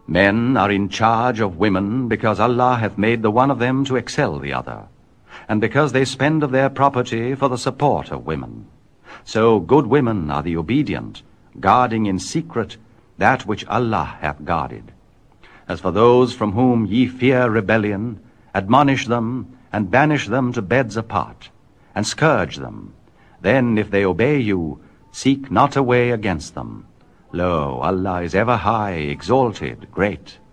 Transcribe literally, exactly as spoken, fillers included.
Men are in charge of women because Allah hath made the one of them to excel the other, and because they spend of their property for the support of women. So good women are the obedient, guarding in secret that which Allah hath guarded. As for those from whom ye fear rebellion, admonish them, and banish them to beds apart, and scourge them. Then, if they obey you, seek not a way against them. Lo, Allah is ever high, exalted, great.